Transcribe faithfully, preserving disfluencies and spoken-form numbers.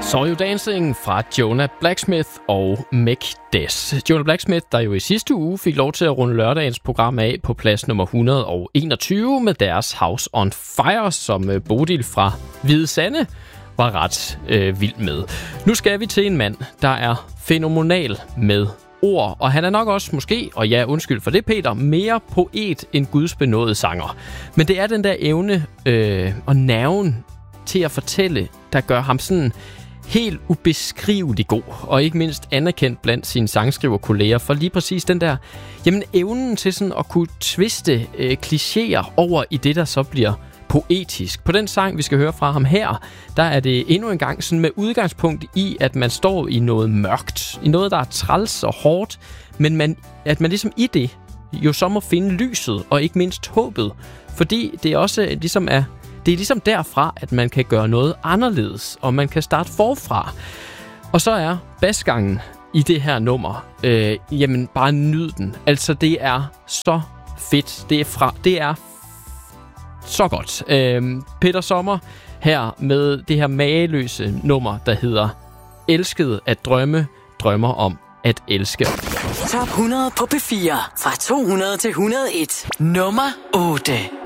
Saw You Dancing fra Jonah Blacksmith og Meg Des. Jonah Blacksmith, der jo i sidste uge fik lov til at runde lørdagens program af på plads nummer et hundrede og enogtyve med deres House on Fire, som Bodil fra Hvide Sande var ret øh, vild med. Nu skal vi til en mand, der er fænomenal med ord, og han er nok også måske, og ja, undskyld for det, Peter, mere poet end gudsbenådet sanger. Men det er den der evne øh, og nerven til at fortælle, der gør ham sådan helt ubeskrivelig god, og ikke mindst anerkendt blandt sine sangskriverkolleger, for lige præcis den der, jamen evnen til sådan at kunne twiste øh, klichéer over i det, der så bliver poetisk. På den sang, vi skal høre fra ham her, der er det endnu en gang sådan med udgangspunkt i, at man står i noget mørkt, i noget, der er træls og hårdt, men man, at man ligesom i det jo så må finde lyset, og ikke mindst håbet, fordi det også ligesom er Det er ligesom derfra, at man kan gøre noget anderledes, og man kan starte forfra. Og så er basgangen i det her nummer, øh, jamen bare nyd den. Altså, det er så fedt. Det er, fra, det er så godt. Øh, Peter Sommer her med det her mageløse nummer, der hedder Elsket at drømme, drømmer om at elske. Top hundrede på P fire fra to hundrede til et hundrede og en. Nummer otte.